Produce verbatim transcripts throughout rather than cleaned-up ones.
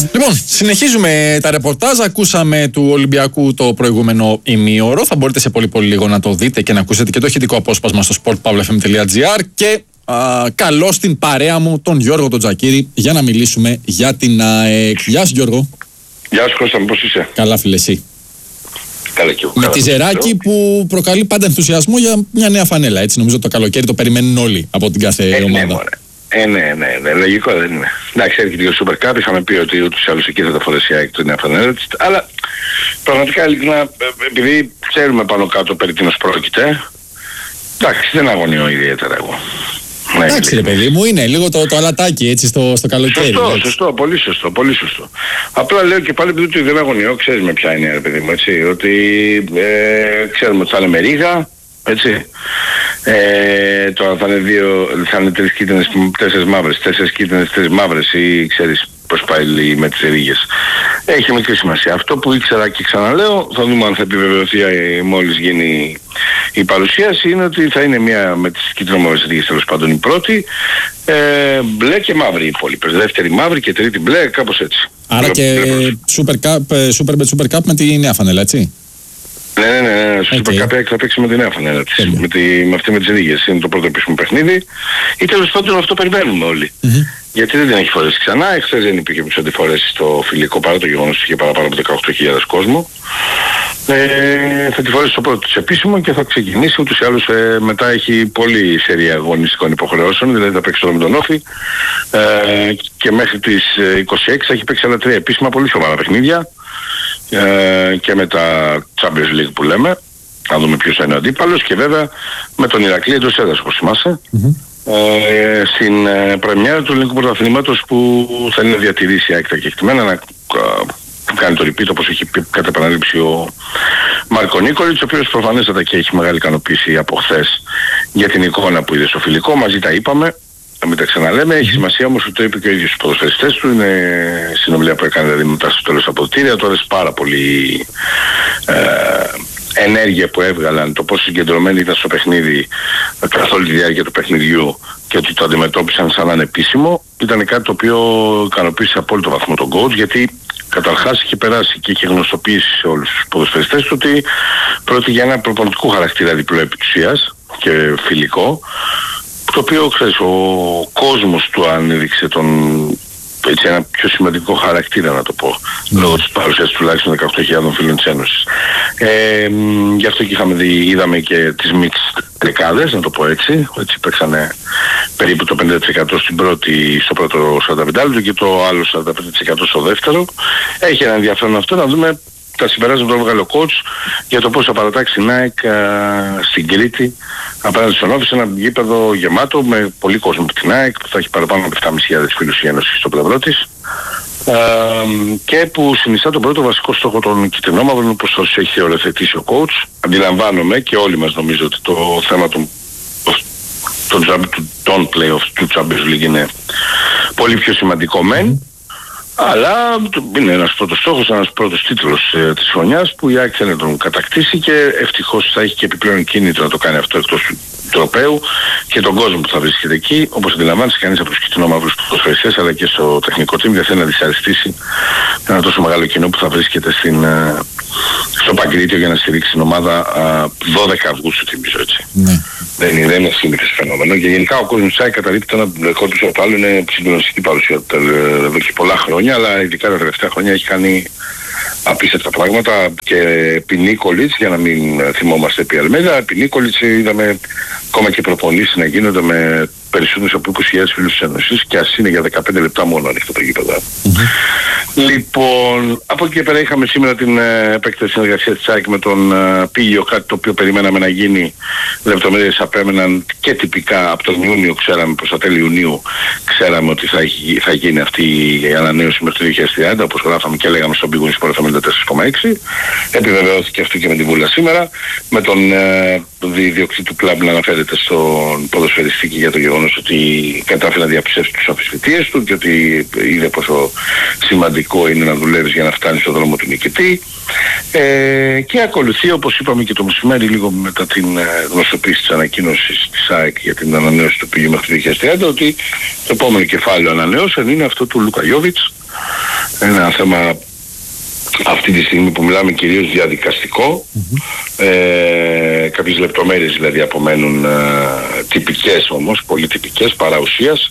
Λοιπόν, συνεχίζουμε τα ρεπορτάζ. Ακούσαμε του Ολυμπιακού το προηγούμενο ημίωρο. Θα μπορείτε σε πολύ πολύ λίγο να το δείτε και να ακούσετε και το ηχητικό απόσπασμα στο sport pavla f m dot gr. Και α, καλώ στην παρέα μου τον Γιώργο τον Τζακίρη για να μιλήσουμε για την ΑΕΚ. Γεια σου, Γιώργο. Γεια σου, Κώστα, πώς είσαι? Καλά, φίλε, εσύ? Καλά και εγώ. Με τη Ζεράκη που προκαλεί πάντα ενθουσιασμό για μια νέα φανέλα. Έτσι, νομίζω το καλοκαίρι το περιμένουν όλοι από την κάθε ε, ομάδα. Ναι, μωρέ. Ε, ναι, ναι, ναι, λογικό δεν είναι. Εντάξει, έρχεται και ο Super Cup, είχαμε πει ότι ούτως ή άλλως εκεί θα τα φορέσει η ΑΕΚ τη νέα φανέλα της. Αλλά πραγματικά, ειλικρινά, επειδή ξέρουμε πάνω κάτω περί τίνος πρόκειται, εντάξει, δεν αγωνιώ ιδιαίτερα εγώ. Ναι, εντάξει ρε παιδί μου, είναι λίγο το, το αλατάκι έτσι στο, στο καλοκαίρι. Σωστό, έτσι. σωστό, πολύ σωστό, πολύ σωστό. Απλά λέω και πάλι επειδή δεν αγωνιώ, ξέρεις με ποια είναι ρε παιδί μου, έτσι, ότι ε, ξέρουμε ότι θα είναι με ρίγα, έτσι. Ε, τώρα θα είναι δύο, θα είναι τρεις κίτρινες, τέσσερις μαύρες, τέσσερις κίτρινες, τρεις μαύρες ή ξέρεις πώς πάει με τις ρίγες. Έχει μικρή σημασία. Αυτό που ήξερα και ξαναλέω, θα δούμε αν θα επιβεβαιωθεί μόλις γίνει η παρουσίαση, είναι ότι θα είναι μία με τις κίτρινο-μαύρες ρίγες τέλος πάντων η πρώτη, ε, μπλε και μαύρη οι υπόλοιπες. Δεύτερη μαύρη και τρίτη μπλε, κάπως έτσι. Άρα και Super Cup, Super Bet Super Cup με τη νέα φανέλα, έτσι. Ναι, ναι, ναι, στο okay. Super Cup θα παίξει με τη νέα φανέλα της, okay. με, τη, με αυτή με τις ρίγες. Είναι το πρώτο επίσημο παιχνίδι. Ή τέλος πάντων αυτό περιμένουμε όλοι. Mm-hmm. Γιατί δεν την έχει φορέσει ξανά. Εχθές δεν υπήρχε που τη φορέσει στο φιλικό, παρά το γεγονός ότι είχε παραπάνω από δεκαοκτώ χιλιάδες κόσμο. Ε, θα τη φορέσει στο πρώτο της επίσημο και θα ξεκινήσει. Ούτως ή άλλως ε, μετά έχει πολύ σερία αγωνιστικών υποχρεώσεων. Δηλαδή θα παίξει τώρα με τον Όφη ε, και μέχρι τις είκοσι έξι θα έχει παίξει άλλα τρία επίσημα πολύ σοβαρά παιχνίδια. Ε, και με τα Champions League που λέμε, να δούμε ποιος θα είναι ο αντίπαλος, και βέβαια με τον Ηρακλή εντός έδρας, όπως θυμάσαι, mm-hmm. ε, στην ε, πρεμιέρα του ελληνικού πρωταθλήματος που θα είναι διατηρήσει άκτα και εκτιμένα να που κάνει το repeat, όπως έχει πει κατά επανάληψη ο Μάρκο Νίκολιτς, ο οποίος προφανέστατα και έχει μεγάλη ικανοποίηση από χθες για την εικόνα που είδε στο φιλικό. Μαζί τα είπαμε, να μην τα ξαναλέμε. Έχει σημασία όμως ότι το είπε και ο ίδιος στους ποδοσφαιριστές του. Είναι συνομιλία που έκανε δηλαδή μετά στο τέλος από αποδυτήρια. Του άρεσε πάρα πολύ ε, ενέργεια που έβγαλαν, το πόσο συγκεντρωμένοι ήταν στο παιχνίδι καθ' όλη τη διάρκεια του παιχνιδιού και ότι το αντιμετώπισαν σαν ανεπίσημο. Ήταν κάτι το οποίο ικανοποίησε σε απόλυτο βαθμό τον coach, γιατί καταρχάς είχε περάσει και είχε γνωστοποιήσει σε όλους τους ποδοσφαιριστές του ότι πρόκειται για ένα προπονητικού χαρακτήρα διπλό επί της ουσίας και φιλικό, το οποίο, ξέρεις, ο κόσμος του ανέδειξε τον, έτσι, ένα πιο σημαντικό χαρακτήρα, να το πω, mm. λόγω της παρουσίας τουλάχιστον δεκαοκτώ χιλιάδες φίλων της Ένωσης. Ε, γι' αυτό και είχαμε δει, είδαμε και τις mixed δεκάδες, να το πω έτσι, έτσι παίξανε περίπου το πενήντα τοις εκατό στην πρώτη, στο πρώτο σαράντα πέντε λεπτό και το άλλο σαράντα πέντε τοις εκατό στο δεύτερο. Έχει ένα ενδιαφέρον αυτό, να δούμε τα συμπεράσματα του έβγαλε ο coach για το πώς θα παρατάξει την ΑΕΚ στην Κρήτη απέναντι στον Όφη, σε ένα γήπεδο γεμάτο με πολύ κόσμο από την ΑΕΚ που θα έχει παραπάνω από επτά χιλιάδες πεντακόσιες φίλους η Ένωση στο πλευρό της, ε, και που συνιστά τον πρώτο βασικό στόχο των κυτρινόμαυρων, όπως το έχει θεωρηθετήσει ο coach. Αντιλαμβάνομαι και όλοι μας νομίζω ότι το θέμα των των play-off του Champions League είναι πολύ πιο σημαντικό μεν. Αλλά είναι ένας πρώτος στόχος, ένας πρώτος τίτλος ε, της χρονιάς που η ΑΕΚ θέλει να τον κατακτήσει και ευτυχώς θα έχει και επιπλέον κίνητρο να το κάνει αυτό εκτός του τροπαίου και τον κόσμο που θα βρίσκεται εκεί. Όπως αντιλαμβάνεσαι, κανείς από τους κυτρινόμαυρους ποδοσφαιριστές αλλά και στο τεχνικό team δεν θέλει να δυσαρεστήσει ένα τόσο μεγάλο κοινό που θα βρίσκεται στην, ε, στο Παγκρίτιο για να στηρίξει την ομάδα ε, δώδεκα Αυγούστου, θυμίζω έτσι. Ναι. Δεν είναι ένα σύνηθες φαινόμενο και γενικά ο κόσμος της ΑΕΚ καταλείπτει ένα ρεκόρ πίσω από το άλλο, είναι συγκλονιστική παρουσία εδώ και πολλά χρόνια, αλλά ειδικά τα τελευταία χρόνια έχει κάνει απίστευτα πράγματα. Και επί Νίκολιτς, για να μην θυμόμαστε επί Αλμέιδα, επί Νίκολιτς είδαμε ακόμα και προπονήσεις να γίνονται με περισσότερους από είκοσι χιλιάδες φίλους της Ένωσης και ας είναι για δεκαπέντε λεπτά μόνο ανοιχτό το γήπεδο. Mm-hmm. Λοιπόν, από εκεί και πέρα είχαμε σήμερα την ε, επέκταση συνεργασία της ΑΕΚ με τον ε, Πίγιο, κάτι το οποίο περιμέναμε να γίνει. Λεπτομέρειες απέμεναν και τυπικά από τον Ιούνιο, ξέραμε προς τα τέλη Ιουνίου, ξέραμε ότι θα, έχει, θα γίνει αυτή η ανανέωση μέχρι το δύο χιλιάδες τριάντα, όπως γράφαμε και λέγαμε στον Big Win Sport εβδομήντα τέσσερα κόμμα έξι. Επιβεβαιώθηκε αυτό και με την Βούλα σήμερα, με τον ε, διοκτήτη του κλαμπ να αναφέρεται στον ποδοσφαιριστή για το γεγονός ότι κατάφερε να διαψεύσει τις αμφισβητίες του και ότι είδε πόσο σημαντικό είναι να δουλεύεις για να φτάνεις στον δρόμο του νικητή. Ε, και ακολουθεί, όπως είπαμε και το μεσημέρι, λίγο μετά την ε, γνωστοποίηση της ανακοίνωσης της ΑΕΚ για την ανανέωση του πηγή μέχρι το δύο χιλιάδες τριάντα, ότι το επόμενο κεφάλαιο ανανεώσεων είναι αυτό του Λούκα Γιόβιτς, Είναι ένα θέμα αυτή τη στιγμή που μιλάμε κυρίως διαδικαστικό. Mm-hmm. Ε, κάποιες λεπτομέρειες δηλαδή απομένουν, ε, τυπικές όμως, πολύ τυπικές παρά ουσίας,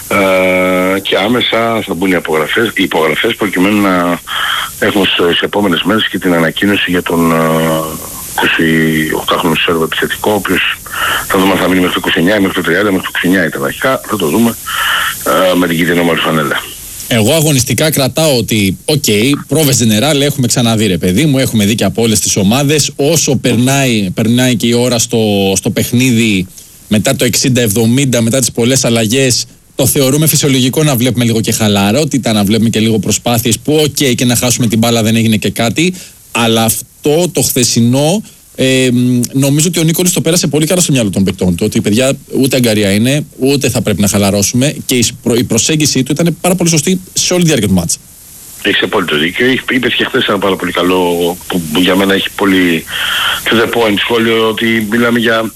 ε, και άμεσα θα μπουν οι υπογραφές, οι υπογραφές προκειμένου να έχουμε στις επόμενες μέρες και την ανακοίνωση για τον εικοσιοκτάχρονο Σέρβο επιθετικό, ο οποίος θα δούμε αν θα μείνει μέχρι το είκοσι εννιά, μέχρι το τριάντα, μέχρι το είκοσι εννιά ήταν αρχικά, θα το δούμε ε, με την κίτρινη όμορφη φανέλα. Εγώ αγωνιστικά κρατάω ότι, οκ, okay, πρόβες General έχουμε ξαναδεί ρε παιδί μου, έχουμε δει και από όλες τις ομάδες. Όσο περνάει, περνάει και η ώρα στο, στο παιχνίδι, μετά το εξήντα εβδομήντα, μετά τις πολλές αλλαγές, το θεωρούμε φυσιολογικό να βλέπουμε λίγο και χαλαρότητα, να βλέπουμε και λίγο προσπάθειες που, οκ, okay, και να χάσουμε την μπάλα δεν έγινε και κάτι. Αλλά αυτό το χθεσινό, Ε, νομίζω ότι ο Νίκολης το πέρασε πολύ καλά στο μυαλό των παικτών του. Ότι παιδιά ούτε αγκαρία είναι, ούτε θα πρέπει να χαλαρώσουμε. Και η, προ, η προσέγγιση του ήταν πάρα πολύ σωστή σε όλη τη διάρκεια του μάτσα. Έχεις απόλυτο δίκιο. Είπες και χθες ένα πάρα πολύ καλό που, που για μένα έχει πολύ to the point σχόλιο, ότι μιλάμε για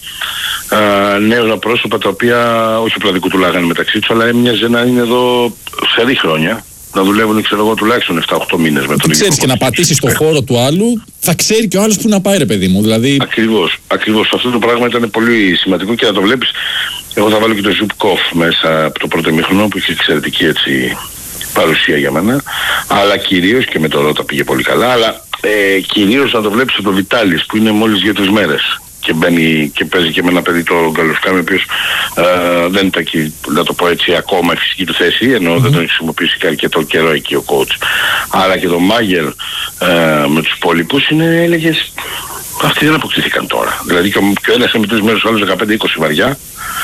α, νέα πρόσωπα τα οποία όχι απλά δικουτουλάγανε μεταξύ τους, αλλά έμοιαζε να είναι εδώ σε δι χρόνια. Να δουλεύουν, ξέρω εγώ, τουλάχιστον επτά οχτώ μήνες με τον ίδιο. Ξέρεις, και να πατήσεις στο χώρο του άλλου, θα ξέρει και ο άλλος που να πάει, ρε παιδί μου. Δηλαδή... Ακριβώς, ακριβώς. Αυτό το πράγμα ήταν πολύ σημαντικό και να το βλέπεις. Εγώ θα βάλω και το Ζουπκόφ μέσα από το πρώτο ημίχρονο που είχε εξαιρετική έτσι παρουσία για μένα. Αλλά κυρίως και με το Ρώτα πήγε πολύ καλά. Αλλά ε, κυρίως να το βλέπεις από το Βιτάλης που είναι μόλις δύο τρεις μέρες. Και μπαίνει και παίζει και με ένα παιδί το Γκαλουσκάμι, ο οποίος ε, δεν ήταν και, να το πω έτσι, ακόμα η φυσική του θέση, ενώ mm-hmm. δεν τον χρησιμοποιήσει και αρκετό καιρό εκεί ο coach. Άρα και το Μάγερ ε, με τους υπόλοιπους είναι, έλεγες, αυτοί δεν αποκτήθηκαν τώρα. Δηλαδή και ο, και ο ένας είναι με τρεις μέρες, ο άλλος δεκαπέντε είκοσι βαριά.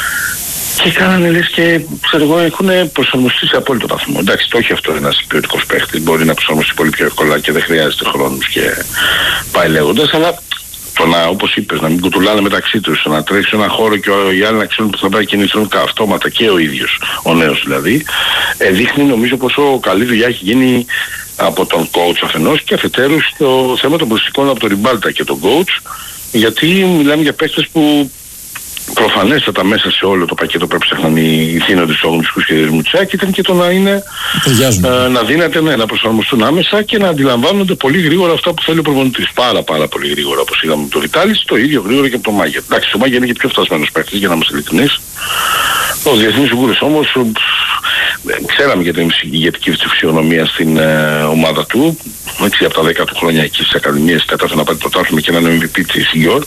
Και κάνανε λες και, ξέρω εγώ, έχουν προσαρμοστεί σε απόλυτο βαθμό. Εντάξει, το όχι αυτό ένας ποιοτικός παίχτης, μπορεί να προσαρμοστεί πολύ πιο εύκολα και δεν χρειάζεται χρόνους και πάει λέγοντας, αλλά το να, όπως είπες, να μην κουτουλάνε μεταξύ τους, να τρέξει ένα χώρο και οι άλλοι να ξέρουν που θα πάει και κινηθούν αυτόματα και ο ίδιος, ο νέος δηλαδή, ε, δείχνει νομίζω πόσο καλή δουλειά έχει γίνει από τον coach αφενός και αφετέρου στο θέμα των προσωπικών από τον Ριμπάλτα και τον coach, γιατί μιλάμε για παίκτες που προφανέστατα μέσα σε όλο το πακέτο που έψαχναν οι θύνοντες του αγωνιστικού σχεδιασμού Τσάκη ήταν και το να είναι ε, να δίνεται ναι, να προσαρμοστούν άμεσα και να αντιλαμβάνονται πολύ γρήγορα αυτά που θέλει ο προπονητής. Πάρα πάρα πολύ γρήγορα, όπως είδαμε με τον Βιτάλης, το ίδιο γρήγορα και από τον Μάγερ. Εντάξει, ο Μάγερ είναι και πιο φτασμένος παίκτης, για να είμαστε ειλικρινείς. Ο διεθνής Ουγγούρης όμως, ξέραμε για την ηγετική φυσιονομία στην ε, ομάδα του. Έτσι, από τα δέκα του χρόνια εκεί στις ακαδημίες κατάφερε να πάρει το πρωτάθλημα και να είναι εμ βι πι της Γιόρ.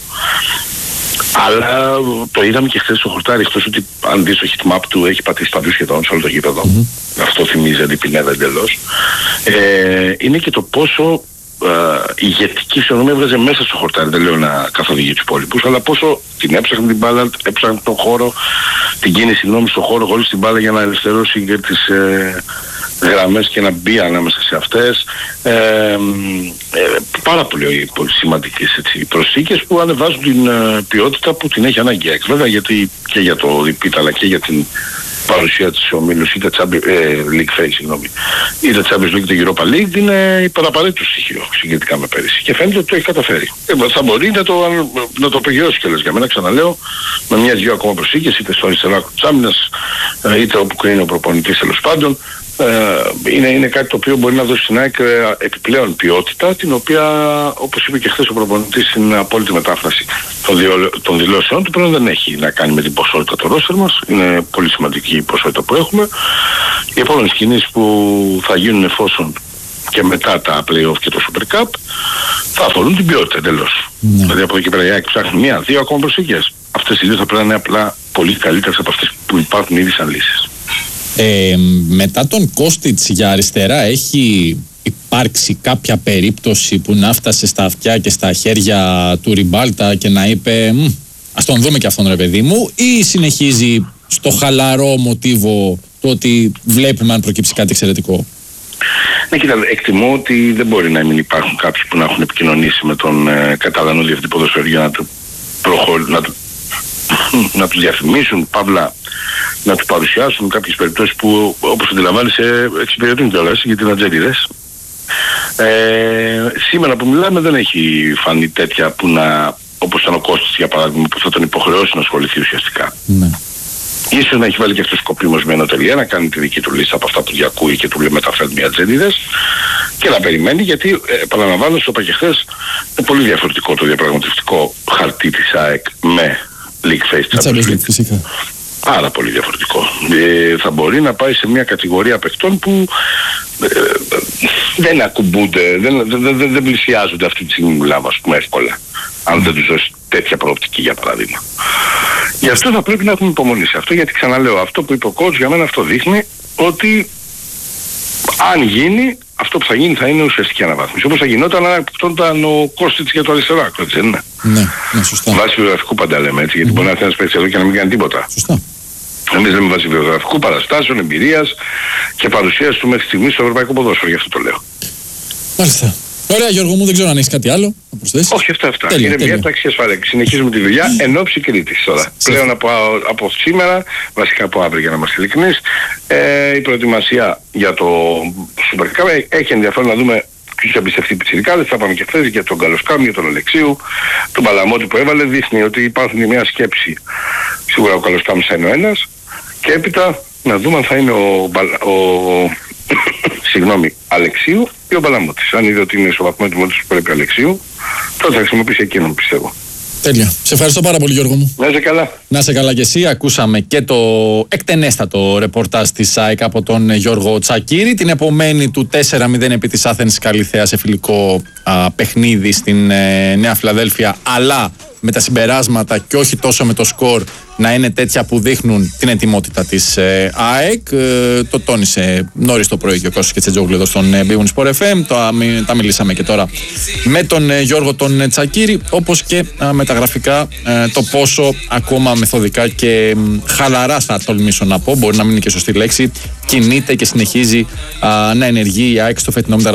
Αλλά το είδαμε και χθες στο χορτάρι, εκτός ότι αν δεις το heat map του έχει πατήσει παντού σχεδόν σε όλο το γήπεδο. Mm-hmm. Αυτό θυμίζει αντιπινέδα εντελώς. Ε, είναι και το πόσο ε, ηγετική φυσιονομία έβγαζε μέσα στο χορτάρι. Δεν λέω να καθοδηγεί τους υπόλοιπους, αλλά πόσο την έψαχνε την μπάλα, έψαχνε τον χώρο, την κίνηση γνώμη στον χώρο χωρίς την μπάλα για να ελευθερώσει και τις ε, γραμμές και να μπει ανάμεσα σε αυτές. Ε, ε, πάρα πολύ, πολύ σημαντικές έτσι, προσθήκες που ανεβάζουν την ε, ποιότητα που την έχει ανάγκη. Βέβαια γιατί και για το repeat αλλά και για την παρουσία της ομίλους είτε Champions ε, League Face, συγγνώμη, είτε Champions League είτε Europa League είναι υπεραπαραίτητο στοιχείο συγκριτικά με πέρυσι και φαίνεται ότι το έχει καταφέρει. Ε, θα μπορεί να το, να το απογειώσει κιόλας για μένα, ξαναλέω, με μια-δυο ακόμα προσθήκες είτε στο αριστερά της άμυνας είτε όπου κρίνει ο προπονητής τέλος πάντων. Ε, είναι, είναι κάτι το οποίο μπορεί να δώσει στην ΑΕΚ επιπλέον ποιότητα, την οποία όπως είπε και χθες ο προπονητής στην απόλυτη μετάφραση των, διο, των δηλώσεων του, πλέον δεν έχει να κάνει με την ποσότητα του ρόστερ μας. Είναι πολύ σημαντική η ποσότητα που έχουμε. Οι επόμενες κινήσεις που θα γίνουν εφόσον και μετά τα play-off και το Super Cup θα αφορούν την ποιότητα εντελώς. Ναι. Δηλαδή από εδώ και πέρα η ΑΕΚ ψάχνει μία-δύο ακόμα προσθήκες. Αυτές οι δύο θα πρέπει να είναι απλά πολύ καλύτερες από αυτές που υπάρχουν ήδη σαν λύσεις. Ε, μετά τον Κώστιτς για αριστερά έχει υπάρξει κάποια περίπτωση που να φτάσει στα αυτιά και στα χέρια του Ριμπάλτα και να είπε ας τον δούμε και αυτόν ρε παιδί μου, ή συνεχίζει στο χαλαρό μοτίβο το ότι βλέπουμε αν προκύψει κάτι εξαιρετικό? Ναι, κοίτα, εκτιμώ ότι δεν μπορεί να μην υπάρχουν κάποιοι που να έχουν επικοινωνήσει με τον ε, Καταλανό Διευθυντή Ποδοσφαίρου για να του, προχω... να του... να του διαφημίσουν, παύλα να του παρουσιάσουν κάποιες περιπτώσεις που όπως αντιλαμβάνεσαι εξυπηρετούν κιόλας γιατί είναι ατζέντιδες. Ε, σήμερα που μιλάμε δεν έχει φανεί τέτοια που να, όπως ήταν ο Κώστης για παράδειγμα, που θα τον υποχρεώσει να ασχοληθεί ουσιαστικά. Ναι. Ίσως να έχει βάλει και αυτός σκοπίμως με ένα τελεία, να κάνει τη δική του λίστα από αυτά που διακούει και του λέει μεταφέρνει ατζέντιδες και να περιμένει, γιατί ε, επαναλαμβάνω, στο είπα και χθες, είναι πολύ διαφορετικό το διαπραγματευτικό χαρτί της ΑΕΚ με League Face Champions League. Φυσικά. Πάρα πολύ διαφορετικό. Ε, θα μπορεί να πάει σε μια κατηγορία παιχτών που ε, δεν ακουμπούνται, δεν, δεν, δεν, δεν πλησιάζονται αυτή τη στιγμή, μιλάμε ας πούμε εύκολα. Αν δεν τους δώσει τέτοια προοπτική για παράδειγμα. Γι' αυτό θα πρέπει να έχουμε υπομονή σε αυτό, γιατί ξαναλέω, αυτό που είπε ο coach για μένα αυτό δείχνει ότι αν γίνει, αυτό που θα γίνει θα είναι ουσιαστική αναβάθμιση. Όπως θα γινόταν αν ήταν ο Κώστιτς για το αριστερό άκρο, έτσι δεν είναι? Ναι, ναι, σωστά. Βάσει βιογραφικού πάντα λέμε έτσι, γιατί mm. μπορεί να έρθει ένας παίκτης εδώ και να μην κάνει τίποτα. Σωστά. Εμείς λέμε βάσει βιογραφικού, παραστάσεων, εμπειρίας και παρουσίας του μέχρι στιγμής στο ευρωπαϊκό ποδόσφαιρο, γι' αυτό το λέω. Μάλιστα. Ωραία, Γιώργο μου, δεν ξέρω αν έχεις κάτι άλλο να προσθέσεις. Όχι, αυτά, αυτά. Τέλεια, είναι τέλεια. Μια τάξη ασφαλεία. Συνεχίζουμε τη δουλειά εν ώψη Κρήτης τώρα. Σε... Πλέον από, από σήμερα, βασικά από αύριο για να είμαστε ειλικρινείς, ε, η προετοιμασία για το Super Cup έχει ενδιαφέρον να δούμε ποιους εμπιστευτεί πιτσιρικάδες. Θα πάμε και χθες για τον Καλοσκάμ, για τον Αλεξίου, τον Παλαμότη που έβαλε. Δείχνει ότι υπάρχουν μια σκέψη. Σίγουρα ο Καλοσκάμ θα είναι ο ένας. Και έπειτα να δούμε αν θα είναι ο, ο, συγγνώμη, Αλεξίου ή ο Παλαμότης. Αν είδε ότι είναι στο βαθμό του που πρέπει Αλεξίου, τότε θα χρησιμοποιήσει εκείνον, πιστεύω. Τέλεια. Σε ευχαριστώ πάρα πολύ, Γιώργο μου. Να είσαι καλά. Να είσαι καλά και εσύ. Ακούσαμε και το εκτενέστατο ρεπορτάζ της ΑΕΚ από τον Γιώργο Τσακίρη. Την επομένη του τέσσερα μηδέν επί της Άθενης Καλιθέα σε φιλικό α, παιχνίδι στην ε, Νέα Φιλαδέλφια, αλλά με τα συμπεράσματα και όχι τόσο με το σκορ να είναι τέτοια που δείχνουν την ετοιμότητα της ε, ΑΕΚ. Ε, το τόνισε νωρίς το πρωί και ο Κώστας Κετσετζόγλου εδώ στον ε, Big Win Sport εφ εμ. Το, ε, τα μιλήσαμε και τώρα με τον ε, Γιώργο τον ε, Τσακίρη, όπως και ε, με τα γραφικά ε, το πόσο ακόμα μεθοδικά και ε, χαλαρά, θα τολμήσω να πω, μπορεί να μην είναι και σωστή λέξη, κινείται και συνεχίζει ε, να ενεργεί η ΑΕΚ στο φετινό